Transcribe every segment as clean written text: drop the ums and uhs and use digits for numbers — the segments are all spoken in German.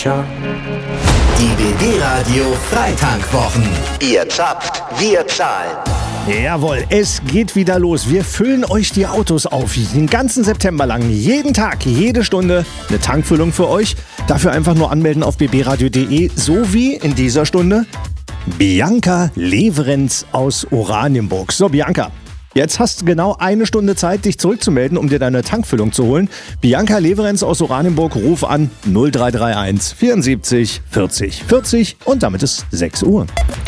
Die BB Radio Freitankwochen. Ihr zapft, wir zahlen. Jawohl, es geht wieder los. Wir füllen euch die Autos auf. Den ganzen September lang. Jeden Tag, jede Stunde eine Tankfüllung für euch. Dafür einfach nur anmelden auf bbradio.de. So wie in dieser Stunde Bianca Leverenz aus Oranienburg. So, Bianca. Jetzt hast du genau eine Stunde Zeit, dich zurückzumelden, um dir deine Tankfüllung zu holen. Bianca Leverenz aus Oranienburg, ruf an 0331 74 40 40 und damit ist 6 Uhr.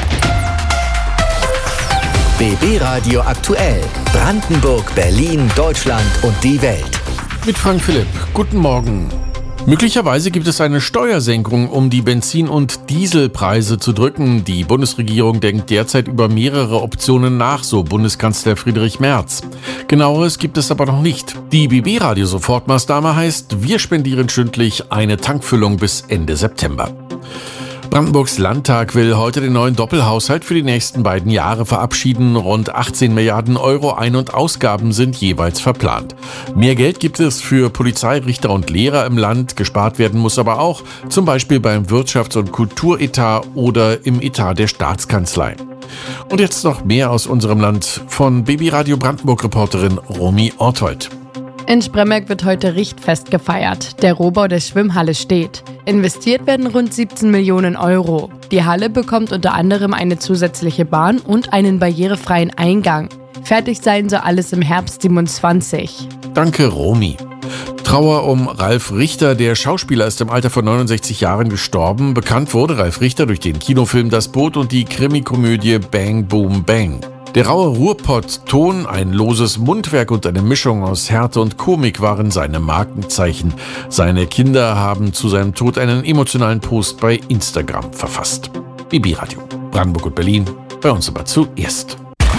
BB Radio aktuell. Brandenburg, Berlin, Deutschland und die Welt. Mit Frank Philipp. Guten Morgen. Möglicherweise gibt es eine Steuersenkung, um die Benzin- und Dieselpreise zu drücken. Die Bundesregierung denkt derzeit über mehrere Optionen nach, so Bundeskanzler Friedrich Merz. Genaueres gibt es aber noch nicht. Die BB-Radio-Sofortmaßnahme heißt, wir spendieren stündlich eine Tankfüllung bis Ende September. Brandenburgs Landtag will heute den neuen Doppelhaushalt für die nächsten beiden Jahre verabschieden. Rund 18 Milliarden Euro Ein- und Ausgaben sind jeweils verplant. Mehr Geld gibt es für Polizei, Richter und Lehrer im Land. Gespart werden muss aber auch, zum Beispiel beim Wirtschafts- und Kulturetat oder im Etat der Staatskanzlei. Und jetzt noch mehr aus unserem Land von BB Radio Brandenburg-Reporterin Romy Orthold. In Spremberg wird heute Richtfest gefeiert. Der Rohbau der Schwimmhalle steht. Investiert werden rund 17 Millionen Euro. Die Halle bekommt unter anderem eine zusätzliche Bahn und einen barrierefreien Eingang. Fertig sein soll alles im Herbst 27. Danke, Romy. Trauer um Ralf Richter. Der Schauspieler ist im Alter von 69 Jahren gestorben. Bekannt wurde Ralf Richter durch den Kinofilm Das Boot und die Krimikomödie Bang Boom Bang. Der raue Ruhrpott-Ton, ein loses Mundwerk und eine Mischung aus Härte und Komik waren seine Markenzeichen. Seine Kinder haben zu seinem Tod einen emotionalen Post bei Instagram verfasst. BB Radio, Brandenburg und Berlin, bei uns aber zuerst.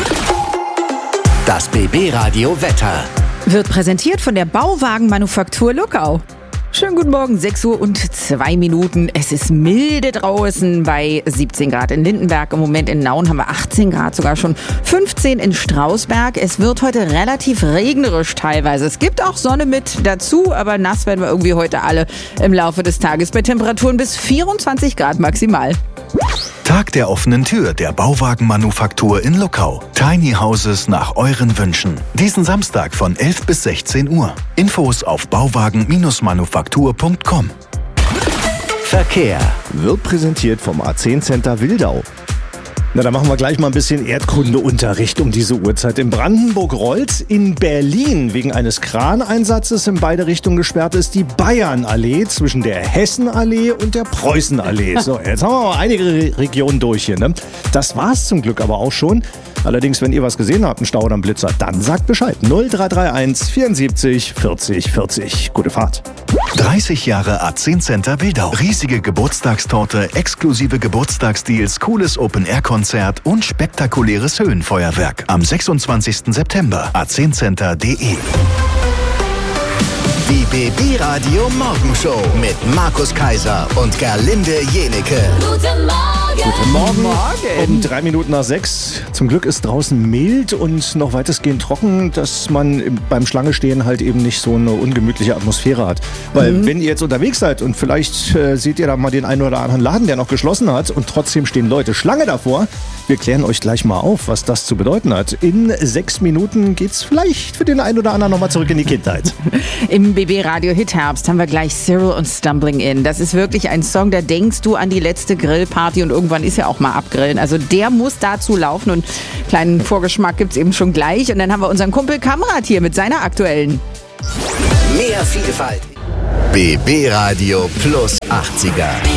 Das BB Radio Wetter. Wird präsentiert von der Bauwagenmanufaktur Luckau. Schönen guten Morgen, 6 Uhr und 2 Minuten. Es ist milde draußen bei 17 Grad in Lindenberg. Im Moment in Nauen haben wir 18 Grad, sogar schon 15 in Strausberg. Es wird heute relativ regnerisch teilweise. Es gibt auch Sonne mit dazu, aber nass werden wir irgendwie heute alle im Laufe des Tages bei Temperaturen bis 24 Grad maximal. Tag der offenen Tür der Bauwagenmanufaktur in Luckau. Tiny Houses nach euren Wünschen. Diesen Samstag von 11 bis 16 Uhr. Infos auf bauwagen-manufaktur.com. Verkehr. Wird präsentiert vom A10 Center Wildau. Na, da machen wir gleich mal ein bisschen Erdkundeunterricht um diese Uhrzeit. In Brandenburg rollt's. In Berlin wegen eines Kraneinsatzes in beide Richtungen gesperrt ist die Bayernallee zwischen der Hessenallee und der Preußenallee. So, jetzt haben wir mal einige Regionen durch hier, ne? Das war's zum Glück aber auch schon. Allerdings, wenn ihr was gesehen habt, einen Stau oder einen Blitzer, dann sagt Bescheid. 0331 74 40 40. Gute Fahrt. 30 Jahre A10 Center Wildau. Riesige Geburtstagstorte, exklusive Geburtstagsdeals, cooles Open-Air-Konzert und spektakuläres Höhenfeuerwerk. Am 26. September. a10center.de. Die BB Radio Morgenshow mit Markus Kaiser und Gerlinde Jenecke. Guten Morgen! Guten Morgen. Um 3 Minuten nach 6. Zum Glück ist draußen mild und noch weitestgehend trocken, dass man beim Schlange stehen halt eben nicht so eine ungemütliche Atmosphäre hat. Weil wenn ihr jetzt unterwegs seid und vielleicht seht ihr da mal den einen oder anderen Laden, der noch geschlossen hat und trotzdem stehen Leute Schlange davor, wir klären euch gleich mal auf, was das zu bedeuten hat. In 6 Minuten geht's vielleicht für den einen oder anderen nochmal zurück in die Kindheit. Im BB Radio Hit Herbst haben wir gleich Cyril und Stumbling In. Das ist wirklich ein Song, da denkst du an die letzte Grillparty und irgendwann ist ja auch mal abgrillen. Also der muss dazu laufen und einen kleinen Vorgeschmack gibt's eben schon gleich. Und dann haben wir unseren Kumpel Kamrat hier mit seiner aktuellen. Mehr Vielfalt. BB Radio plus 80er.